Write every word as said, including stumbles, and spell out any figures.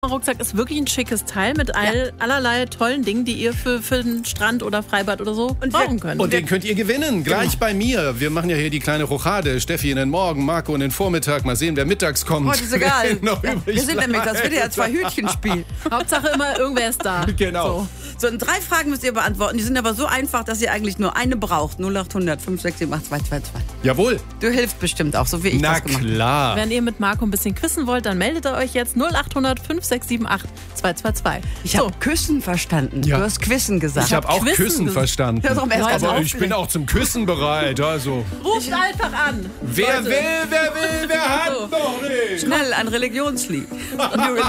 Rucksack ist wirklich ein schickes Teil mit all, ja. allerlei tollen Dingen, die ihr für, für den Strand oder Freibad oder so und brauchen könnt. Und den könnt ihr gewinnen, gleich genau. bei mir. Wir machen ja hier die kleine Rochade. Steffi in den Morgen, Marco in den Vormittag. Mal sehen, wer mittags kommt. Heute ist egal. Ja, wir sind nämlich das W D R zwei Hütchenspiel. Hauptsache immer, irgendwer ist da. Genau. So. so, und drei Fragen müsst ihr beantworten. Die sind aber so einfach, dass ihr eigentlich nur eine braucht. null acht hundert fünf sechs sieben acht zwei zwei zwei. Jawohl. Du hilfst bestimmt auch, so wie ich Na das gemacht habe. Na klar. Wenn ihr mit Marco ein bisschen quizzen wollt, dann meldet ihr euch jetzt null acht hundert fünf sechs sieben acht zwei zwei zwei. Ich so. habe Küssen verstanden. Ja. Du hast Quissen gesagt. Ich habe auch Quissen Küssen ges- verstanden. Ja, doch, erst aber aufgeregt. ich bin auch zum Küssen bereit. Also. Ruft einfach an. Wer Leute. will, wer will, wer hat So. noch nicht. Schnell, ein Religionslied.